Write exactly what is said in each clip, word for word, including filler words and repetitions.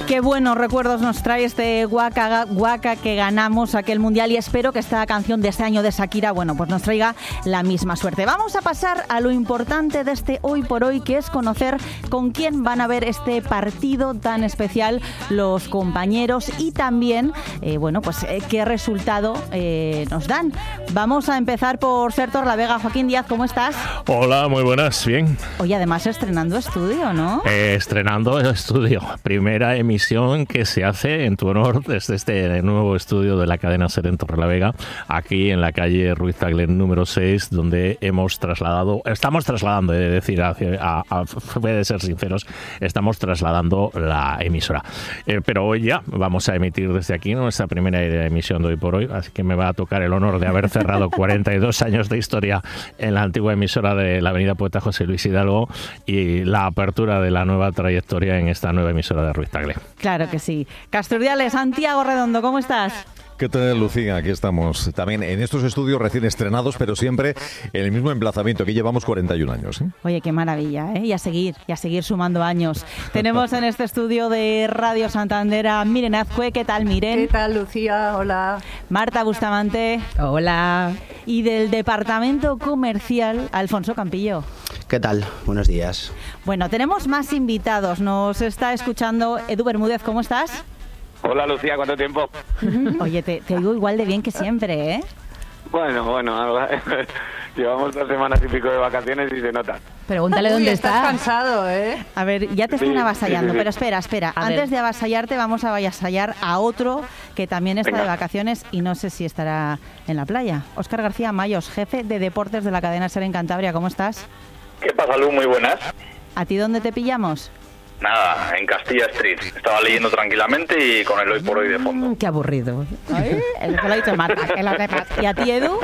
Qué buenos recuerdos nos trae este Waka Waka que ganamos aquel mundial, y espero que esta canción de este año de Shakira, bueno, pues nos traiga la misma suerte. Vamos a pasar a lo importante de este Hoy por Hoy, que es conocer con quién van a ver este partido tan especial los compañeros y también, eh, bueno, pues eh, qué resultado eh, nos dan. Vamos a empezar por Ser Torlavega. Joaquín Díaz, ¿cómo estás? Hola, muy buenas, bien. Oye, además estrenando estudio, ¿no? Eh, estrenando el estudio. Primera emisión que se hace en tu honor desde este nuevo estudio de la cadena SER en Torrelavega, aquí en la calle Ruiz Tagle número seis, donde hemos trasladado, estamos trasladando, he de decir, a, a, a fe de ser sinceros, estamos trasladando la emisora. Eh, pero hoy ya vamos a emitir desde aquí nuestra primera emisión de Hoy por Hoy, así que me va a tocar el honor de haber cerrado cuarenta y dos años de historia en la antigua emisora de la avenida Poeta José Luis Hidalgo y la apertura de la nueva trayectoria en esta nueva emisora de Ruiz Tagle. Claro que sí. Casturdiales, Santiago Redondo, ¿cómo estás? ¿Qué tal, Lucía? Aquí estamos también en estos estudios recién estrenados, pero siempre en el mismo emplazamiento. Aquí llevamos cuarenta y un años. ¿eh? Oye, qué maravilla, ¿eh? Y a seguir, y a seguir sumando años. Tenemos en este estudio de Radio Santander a Miren Azcue. ¿Qué tal, Miren? ¿Qué tal, Lucía? Hola. Marta Bustamante. Hola. Y del Departamento Comercial, Alfonso Campillo. ¿Qué tal? Buenos días. Bueno, tenemos más invitados. Nos está escuchando Edu Bermúdez. ¿Cómo estás? Hola, Lucía, ¿cuánto tiempo? Oye, te, te oigo igual de bien que siempre, ¿eh? Bueno, bueno, llevamos dos semanas y pico de vacaciones y se nota. Pregúntale dónde Uy, está. Estás cansado, ¿eh? A ver, ya te están Sí, avasallando, sí, sí, sí. pero espera, espera. A Antes ver. de avasallarte, vamos a avasallar a otro que también está Venga. de vacaciones y no sé si estará en la playa. Óscar García Mayos, jefe de deportes de la cadena SER en Cantabria. ¿Cómo estás? ¿Qué pasa, Lu? Muy buenas. ¿A ti dónde te pillamos? Nada, en Castilla Street. Estaba leyendo tranquilamente y con el Hoy por Hoy de fondo. Mm, qué aburrido. Ay, eso lo ha dicho Marta, que lo sepas. ¿Y a ti, Edu?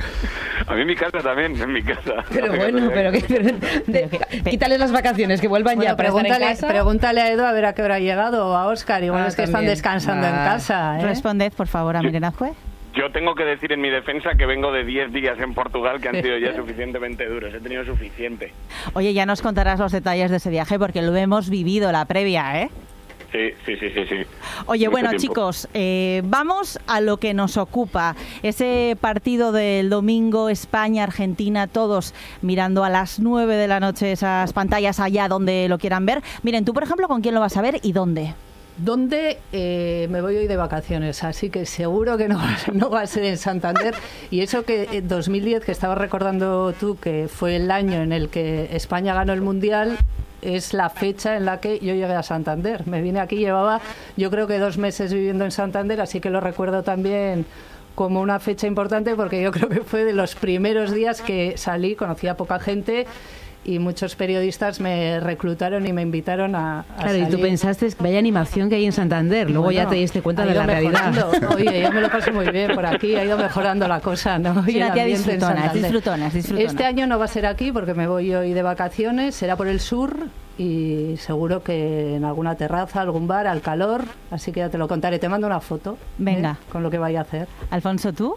A mí en mi casa también, en mi casa. Pero bueno, pero que... pero de- quítale las vacaciones, que vuelvan Bueno, ya para estar en pregúntale, casa. pregúntale a Edu a ver a qué hora ha llegado, o a Óscar. Igual Ah, es que también. están descansando en Ah. casa, ¿eh? Responded, por favor, a Miren Azcue. Yo tengo que decir en mi defensa que vengo de diez días en Portugal que han sido ya suficientemente duros. He tenido suficiente. Oye, ya nos contarás los detalles de ese viaje porque lo hemos vivido, la previa, ¿eh? Sí, sí, sí, sí, sí. Oye, Mucho bueno, tiempo. chicos, eh, vamos a lo que nos ocupa. Ese partido del domingo, España-Argentina, todos mirando a las nueve de la noche esas pantallas allá donde lo quieran ver. Miren, tú, por ejemplo, ¿con quién lo vas a ver y dónde? ¿Dónde eh, me voy hoy de vacaciones? Así que seguro que no, va- no va a ser en Santander. Y eso que en dos mil diez, que estabas recordando tú, que fue el año en el que España ganó el Mundial, es la fecha en la que yo llegué a Santander. Me vine aquí, llevaba yo creo que dos meses viviendo en Santander, así que lo recuerdo también como una fecha importante porque yo creo que fue de los primeros días que salí, conocía a poca gente y muchos periodistas me reclutaron y me invitaron a, a Claro, y tú salir. pensaste, vaya animación que hay en Santander. Luego Bueno, ya te diste cuenta ha de ido la realidad. mejorando. Oye, yo me lo paso muy bien por aquí, ha ido mejorando la cosa, ¿no? Y Sí, el una tía ambiente en disfrutona, Santander. disfrutonas, disfrutonas. Este año no va a ser aquí porque me voy hoy de vacaciones, será por el sur y seguro que en alguna terraza, algún bar, al calor, así que ya te lo contaré. Te mando una foto. Venga. ¿eh? Con lo que vaya a hacer. Alfonso, ¿tú?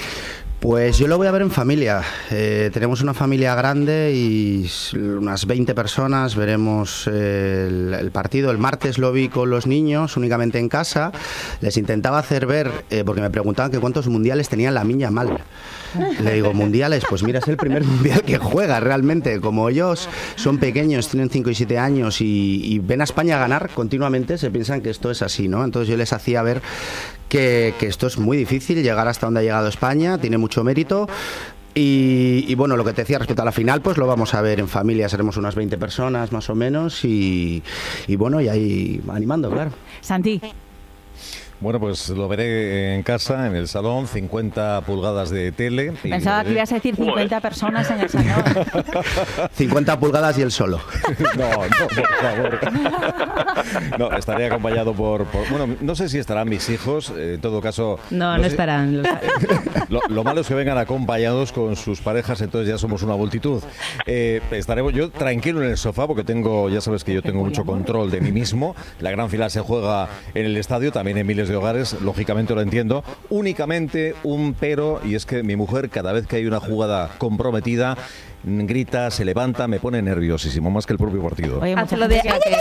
Pues yo lo voy a ver en familia. Eh, tenemos una familia grande y unas veinte personas. Veremos eh, el, el partido. El martes lo vi con los niños, únicamente en casa. Les intentaba hacer ver, eh, porque me preguntaban que cuántos mundiales tenía la Miña Mal. Le digo, ¿mundiales? Pues mira, es el primer mundial que juega realmente. Como ellos son pequeños, tienen cinco y siete años y, y ven a España ganar continuamente, se piensan que esto es así, ¿no? Entonces yo les hacía ver que, que esto es muy difícil, llegar hasta donde ha llegado España, tiene mucho mérito. Y, y bueno, lo que te decía respecto a la final, pues lo vamos a ver en familia, seremos unas veinte personas más o menos y, y bueno, y ahí animando, claro. Santi. Bueno, pues lo veré en casa, en el salón, cincuenta pulgadas de tele. y Pensaba lo que veré- ibas a decir cincuenta personas en el salón. cincuenta pulgadas y el solo. No, no, por favor. No, estaré acompañado por, por- Bueno, no sé si estarán mis hijos, eh, en todo caso... No, no sé- estarán. Lo, lo malo es que vengan acompañados con sus parejas, entonces ya somos una multitud. Eh, estaremos yo tranquilo en el sofá porque tengo, ya sabes que yo tengo mucho control de mí mismo. La gran final se juega en el estadio, también en miles de hogares, lógicamente lo entiendo. Únicamente un pero, y es que mi mujer cada vez que hay una jugada comprometida grita, se levanta, me pone nerviosísimo, más que el propio partido. Oye, mucha Hazlo de... gente que-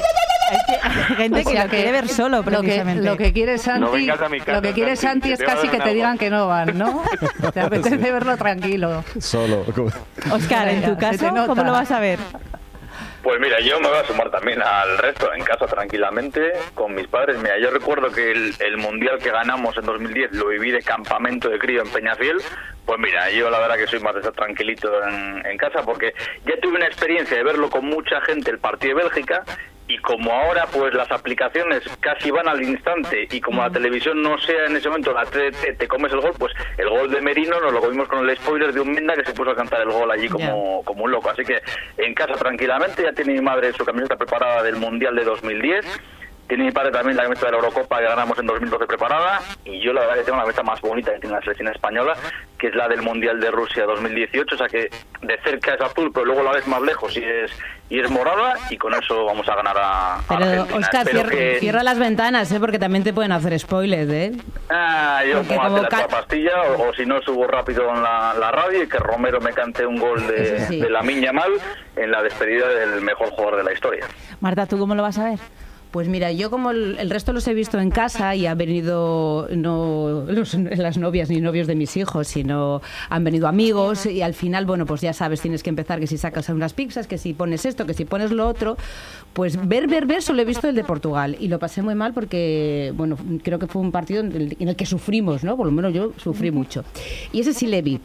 Hay gente que lo quiere ver solo, precisamente. Lo que, lo que quiere Santi, No vengas a mi casa, lo que quiere Santi, Santi es te va a casi dar que un te agua. digan que no van, ¿no? Te apetece verlo tranquilo. Solo. Oscar, en tu Se te caso, nota. ¿cómo lo vas a ver? Pues mira, yo me voy a sumar también al resto, en casa tranquilamente, con mis padres. Mira, yo recuerdo que el, el Mundial que ganamos en dos mil diez lo viví de campamento de crío en Peñafiel. Pues mira, yo la verdad que soy más de estar tranquilito en, en casa, porque ya tuve una experiencia de verlo con mucha gente el partido de Bélgica, y como ahora pues las aplicaciones casi van al instante, y como la televisión no sea en ese momento la T T, te comes el gol, pues el gol de Merino nos lo comimos con el spoiler de un Menda que se puso a cantar el gol allí como, como un loco. Así que en casa tranquilamente, ya tiene mi madre su camiseta preparada del Mundial de dos mil diez. Tiene mi padre también la camiseta de la Eurocopa que ganamos en dos mil doce preparada, y yo la verdad que tengo la camiseta más bonita que tiene la selección española, que es la del Mundial de Rusia dos mil dieciocho, o sea que de cerca es azul, pero luego la ves más lejos y es y es morada, y con eso vamos a ganar a, a Pero, Argentina. Oscar, Espero cierra, que... cierra las ventanas, ¿eh? Porque también te pueden hacer spoilers, ¿eh? Ah, yo Porque como como hace ca- la pastilla, o, o si no subo rápido en la, la radio y que Romero me cante un gol de, Eso sí. de Lamine Yamal en la despedida del mejor jugador de la historia. Marta, ¿tú cómo lo vas a ver? Pues mira, yo como el, el resto los he visto en casa y han venido no los, las novias ni novios de mis hijos, sino han venido amigos, y al final, bueno, pues ya sabes, tienes que empezar que si sacas unas pizzas, que si pones esto, que si pones lo otro. Pues ver, ver, ver, solo he visto el de Portugal y lo pasé muy mal porque, bueno, creo que fue un partido en el, en el que sufrimos, ¿no? Por lo menos yo sufrí mucho. Y ese sí le vi.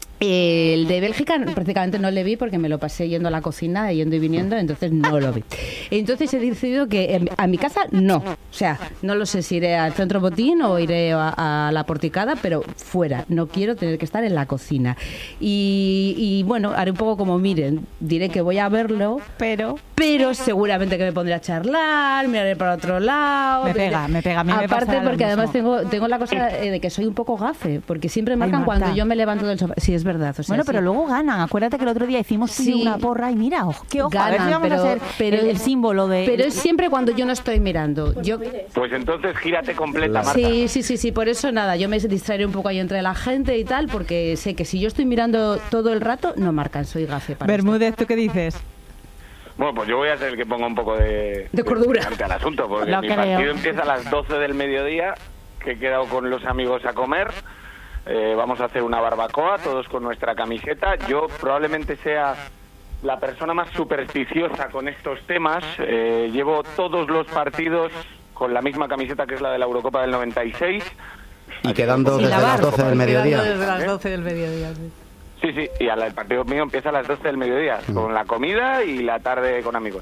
El de Bélgica prácticamente no le vi porque me lo pasé yendo a la cocina, yendo y viniendo, entonces no lo vi. Entonces he decidido que a mi casa no. O sea, no lo sé si iré al centro botín o iré a, a la porticada, pero fuera. No quiero tener que estar en la cocina. Y, y bueno, haré un poco como miren, diré que voy a verlo, Pero... pero seguramente que me pondré a charlar, miraré para otro lado. Me pega, me pega. A mí me Aparte pasa lo porque además mismo. tengo, tengo la cosa eh, de que soy un poco gafe, porque siempre marcan Marta. cuando yo me levanto del sofá. Sí, es verdad. O sea, Bueno, pero sí. luego ganan. Acuérdate que el otro día hicimos tú y yo Sí. una porra y mira, ojo, qué ojo, a ver si Ganan, vamos a pero- ser pero- el, el símbolo de... Pero es siempre cuando yo no estoy mirando. Yo, Pues entonces gírate completa, Marta. sí, sí, sí, sí, por eso nada, yo me distraeré un poco ahí entre la gente y tal, porque sé que si yo estoy mirando todo el rato, no marcan, soy gafe para esto. Bermúdez, ¿tú qué dices? Bueno, pues yo voy a ser el que ponga un poco de, De cordura. picante al asunto, porque Lo mi creo. partido empieza a las doce del mediodía, que he quedado con los amigos a comer. Eh, vamos a hacer una barbacoa, todos con nuestra camiseta. Yo probablemente sea la persona más supersticiosa con estos temas. Eh, llevo todos los partidos con la misma camiseta, que es la de la Eurocopa del noventa y seis. Y quedando Sin desde lavar. las doce del mediodía. Desde las doce del mediodía. sí. Sí, sí, y al- el partido mío empieza a las doce del mediodía, con la comida y la tarde con amigos.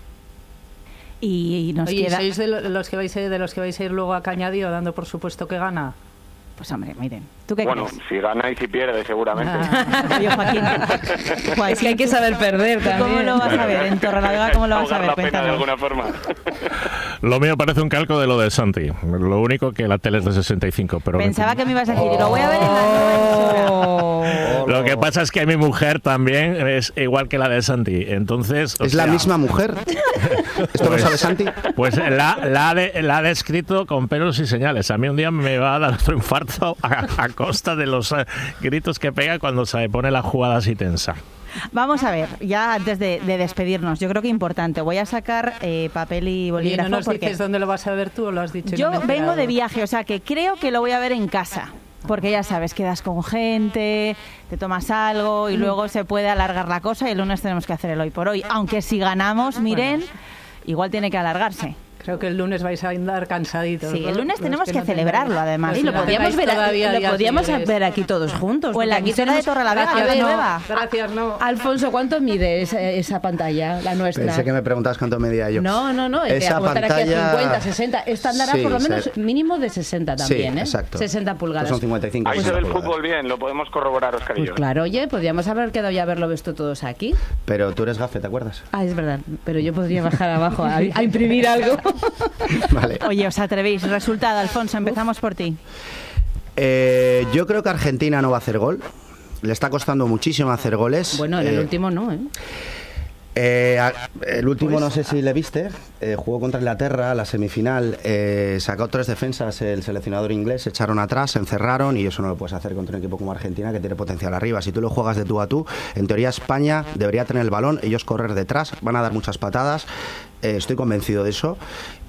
Y, y nos Oye, queda... ¿sois de lo- los que vais a ir, de los que vais a ir luego a Cañadío dando por supuesto que gana? Pues hombre, miren, ¿tú qué Bueno, crees? si gana y si pierde, seguramente. Oye, Joaquín, Joaquín, Es que hay que saber perder ¿tú también. ¿cómo lo vas a ver? En Torrelavega, ¿cómo lo vas a Ahogar ver? la pena de Cuéntanos. alguna forma. Lo mío parece un calco de lo de Santi. Lo único que la tele es de sesenta y cinco, pero Pensaba que me ibas a decir, y lo voy a ver en la nueva emisora. lo que pasa es que mi mujer también es igual que la de Santi. Entonces, o Es la sea, misma mujer. ¿Esto lo Pues- sabe Santi? Pues la, la, de- la ha descrito con pelos y señales. A mí un día me va a dar otro infarto a, a costa de los eh, gritos que pega cuando se pone la jugada así tensa. Vamos a ver, ya antes de, de despedirnos, yo creo que importante, voy a sacar eh, papel y Oye, bolígrafo ¿no nos porque dices dónde lo vas a ver tú o lo has dicho? y yo no me he vengo enterado? de viaje, o sea que creo que lo voy a ver en casa. Porque ya sabes, quedas con gente, te tomas algo y luego se puede alargar la cosa y el lunes tenemos que hacer el hoy por hoy. Aunque si ganamos, miren, igual tiene que alargarse. Creo que el lunes vais a andar cansaditos. Sí, ¿no? el lunes Los tenemos que no celebrarlo, tengáis- además. los Y que lo no podíamos tengáis ver, todavía lo días podíamos libres. ver aquí todos juntos. O en la porque aquí emisora de tenemos- Torrelavega, A que es ver, nueva. Gracias, no. Alfonso, ¿cuánto mide esa, esa pantalla, la nuestra? Pensé que me preguntabas cuánto medía yo. No, no, no, te Esa apuntar aquí a pantalla- cincuenta, sesenta. Esta andará Sí, por lo menos se- mínimo de sesenta también, sí, ¿eh? exacto. sesenta pulgadas. Son cincuenta y cinco. Ahí se ve sesenta el pulgadas. fútbol bien, lo podemos corroborar, Oscar y Pues yo. claro, oye, podríamos haber quedado ya haberlo visto todos aquí. Pero tú eres gafe, ¿te acuerdas? Ah, es verdad, pero yo podría bajar abajo a, a imprimir algo. Vale. Oye, os atrevéis. Resultado, Alfonso, empezamos por ti. Eh, yo creo que Argentina no va a hacer gol. Le está costando muchísimo hacer goles. Bueno, en el Eh, último no, ¿eh? Eh, el último, pues, no sé si le viste, eh, jugó contra Inglaterra, la semifinal, eh, sacó tres defensas el seleccionador inglés, se echaron atrás, se encerraron, y eso no lo puedes hacer contra un equipo como Argentina, que tiene potencial arriba. Si tú lo juegas de tú a tú, en teoría España debería tener el balón, ellos correr detrás, van a dar muchas patadas, eh, estoy convencido de eso,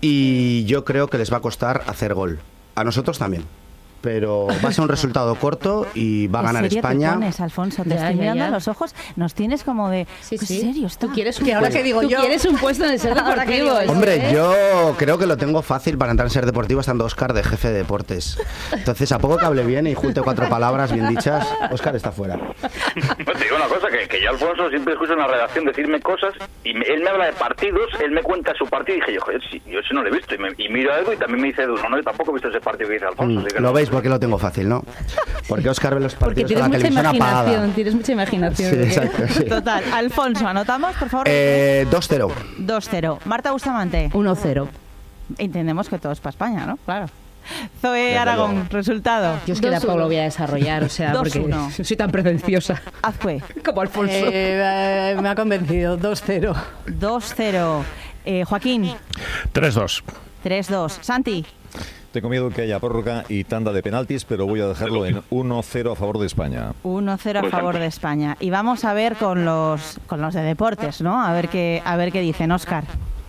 y yo creo que les va a costar hacer gol. A nosotros también. Pero va a ser un resultado corto y va a ganar España. ¿Te pones, Alfonso? Te ya, estoy ya, mirando ya. a los ojos. Nos tienes como de... Sí, ¿En sí. serio está? ¿Tú quieres un, que ahora puesto, que digo tú yo? quieres un puesto en el ser deportivo? Hombre, yo creo que lo tengo fácil para entrar en ser deportivo estando Óscar de jefe de deportes. Entonces, a poco que hable bien y junte cuatro palabras bien dichas, Óscar está fuera. Pues te digo una cosa, que, que yo, Alfonso, siempre escucho en la redacción decirme cosas y me, él me habla de partidos, él me cuenta su partido y dije yo, joder, sí, yo eso no lo he visto. Y, me, y miro algo y también me dice, no, no, yo tampoco he visto ese partido que dice Alfonso. Mm, así que lo no. veis porque lo tengo fácil, ¿no? Porque Óscar ve los Porque partidos tienes con la mucha televisión apagada. imaginación, tienes mucha imaginación. Sí, exacto, sí. Total. Alfonso, ¿anotamos, por favor? Eh, dos cero. dos cero. Marta Bustamante. uno cero. Entendemos que todo es para España, ¿no? Claro. Zoe Desde Aragón, luego. resultado. Yo es que tampoco lo voy a desarrollar, o sea, dos porque uno. soy tan pretenciosa. Azcue. Como Alfonso. Eh, eh, me ha convencido, dos cero. dos cero. Eh, Joaquín. tres dos. tres dos. Santi. Tengo miedo que haya prórroga y tanda de penaltis, pero voy a dejarlo en uno cero a favor de España. uno cero a favor de España. Y vamos a ver con los con los de deportes, ¿no? A ver qué a ver qué dicen, Óscar.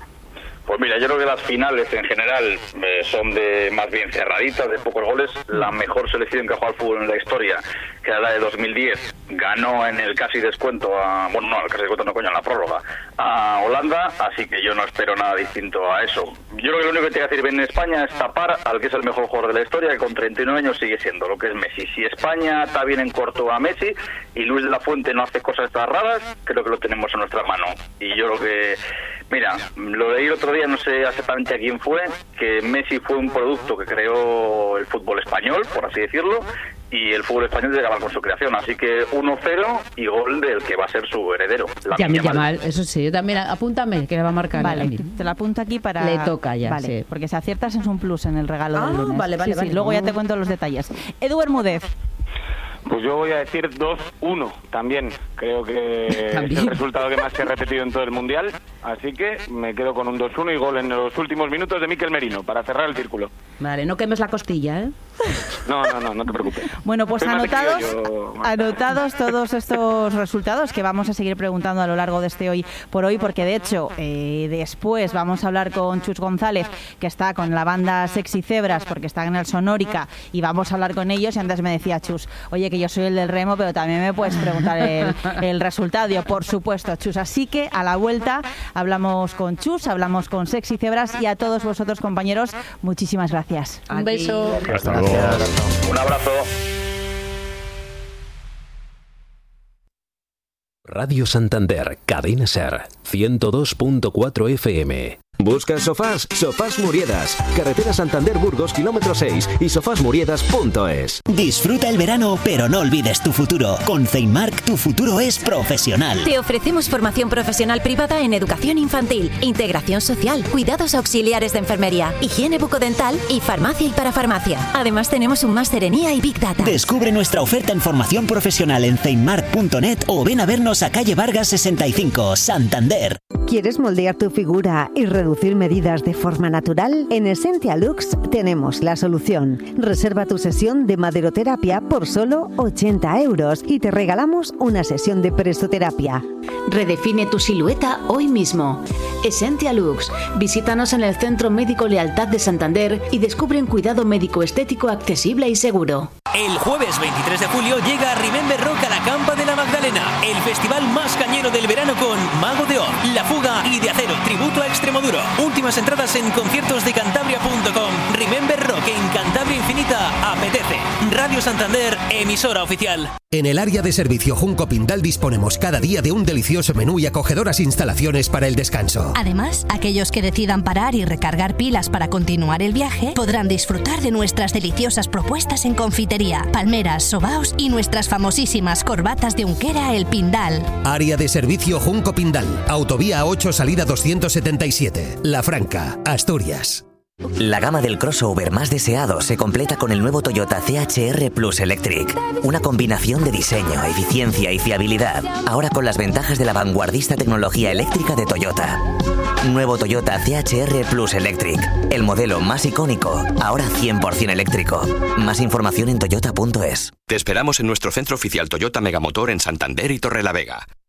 Pues mira, yo creo que las finales en general eh, son de más bien cerraditas, de pocos goles. La mejor selección que ha jugado al fútbol en la historia, que era la de dos mil diez, ganó en el casi descuento a... Bueno, no, el casi descuento no, coño, en la prórroga, a Holanda, así que yo no espero nada distinto a eso. Yo creo que lo único que tiene que hacer bien en España es tapar al que es el mejor jugador de la historia, que con treinta y nueve años sigue siendo lo que es Messi. Si España está bien en corto a Messi y Luis de la Fuente no hace cosas tan raras, creo que lo tenemos en nuestra mano. Y yo creo que... Mira, lo leí el otro día, no sé exactamente a quién fue, que Messi fue un producto que creó el fútbol español, por así decirlo, y el fútbol español llegaba con su creación. Así que uno cero y gol del que va a ser su heredero. Lamine Yamal, eso sí, yo también, apúntame que le va a marcar. Vale, te la apunto aquí para... Le toca ya, vale, sí. Porque si aciertas es un plus en el regalo Ah, del lunes. vale, vale, sí, vale. Sí, luego ya te cuento los detalles. Edu Bermúdez. Pues yo voy a decir dos uno también. Creo que ¿También? es el resultado que más se ha repetido en todo el Mundial. Así que me quedo con un dos uno y gol en los últimos minutos de Mikel Merino para cerrar el círculo. Vale, no quemes la costilla, ¿eh? No, no, no, no te preocupes. Bueno, pues Soy más anotados, criollo, Marta. anotados todos estos resultados que vamos a seguir preguntando a lo largo de este Hoy por Hoy, porque de hecho eh, después vamos a hablar con Chus González, que está con la banda Sexy Cebras, porque está en el Sonórica, y vamos a hablar con ellos. Y antes me decía Chus, oye, que yo soy el del remo, pero también me puedes preguntar el, el resultado. Yo, por supuesto, Chus. Así que a la vuelta hablamos con Chus, hablamos con Sexy Cebras, y a todos vosotros, compañeros, muchísimas gracias. Un beso. Hasta luego. Un abrazo. Radio Santander, Cadena Ser, ciento dos punto cuatro F M. ¿Buscas sofás? Sofás Muriedas. Carretera Santander-Burgos, kilómetro seis y sofás muriedas punto es. Disfruta el verano, pero no olvides tu futuro. Con Ceinmark, tu futuro es profesional. Te ofrecemos formación profesional privada en educación infantil, integración social, cuidados auxiliares de enfermería, higiene bucodental y farmacia y parafarmacia. Además, tenemos un máster en I A y Big Data. Descubre nuestra oferta en formación profesional en ceinmark punto net o ven a vernos a calle Vargas sesenta y cinco, Santander. ¿Quieres moldear tu figura y reducir medidas de forma natural? En Essentia Lux tenemos la solución. Reserva tu sesión de maderoterapia por solo ochenta euros y te regalamos una sesión de presoterapia. Redefine tu silueta hoy mismo. Essentia Lux. Visítanos en el Centro Médico Lealtad de Santander y descubre un cuidado médico estético accesible y seguro. El jueves veintitrés de julio llega Remember Rock a la Campa de la Magdalena, el festival más cañero del verano con Mago de Oz, La Fuga y De Acero, tributo a Extremoduro. Últimas entradas en conciertos de cantabria punto com. Remember Rock en Cantabria Infinita apetece. Radio Santander, emisora oficial. En el área de servicio Junco Pindal disponemos cada día de un delicioso menú y acogedoras instalaciones para el descanso. Además, aquellos que decidan parar y recargar pilas para continuar el viaje podrán disfrutar de nuestras deliciosas propuestas en confitería, palmeras, sobaos y nuestras famosísimas corbatas de Unquera El Pindal. Área de servicio Junco Pindal, autovía ocho, salida doscientos setenta y siete, La Franca, Asturias. La gama del crossover más deseado se completa con el nuevo Toyota C H R Plus Electric. Una combinación de diseño, eficiencia y fiabilidad. Ahora con las ventajas de la vanguardista tecnología eléctrica de Toyota. Nuevo Toyota C H R Plus Electric. El modelo más icónico, ahora cien por ciento eléctrico. Más información en toyota punto es. Te esperamos en nuestro centro oficial Toyota Megamotor en Santander y Torrelavega.